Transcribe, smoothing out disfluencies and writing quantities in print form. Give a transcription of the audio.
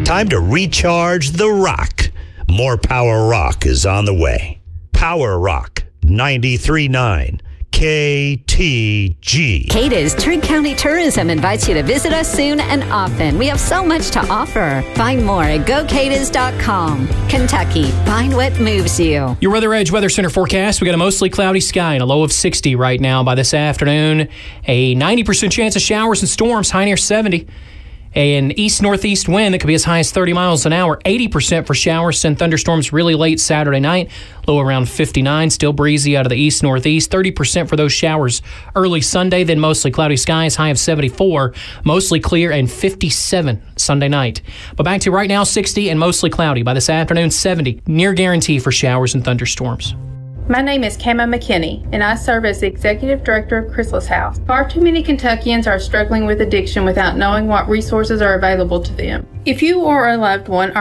Time to recharge the rock. More Power Rock is on the way. Power Rock 93.9 KTG. Cadiz Trigg County Tourism invites you to visit us soon and often. We have so much to offer. Find more at gocadiz.com. Kentucky, find what moves you. Your Weather Edge Weather Center forecast. We got a mostly cloudy sky and a low of 60 right now. By this afternoon, a 90% chance of showers and storms, high near 70. An east-northeast wind that could be as high as 30 miles an hour. 80% for showers and thunderstorms really late Saturday night. Low around 59. Still breezy out of the east-northeast. 30% for those showers early Sunday. Then mostly cloudy skies. High of 74. Mostly clear and 57 Sunday night. But back to right now, 60 and mostly cloudy. By this afternoon, 70. Near guarantee for showers and thunderstorms. My name is Kama McKinney, and I serve as the Executive Director of Chrysalis House. Far too many Kentuckians are struggling with addiction without knowing what resources are available to them. If you or a loved one